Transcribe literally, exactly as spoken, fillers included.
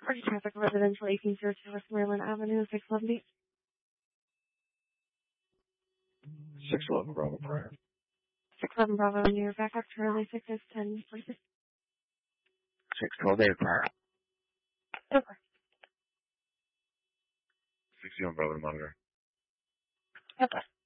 Party traffic, residential, eighteen oh two West Maryland Avenue, six eleven. six eleven Bravo Prior. six eleven Bravo, and your backup Charlie six is ten forty-six. six twelve David Prior. Over. sixty-one Bravo Monitor. Over.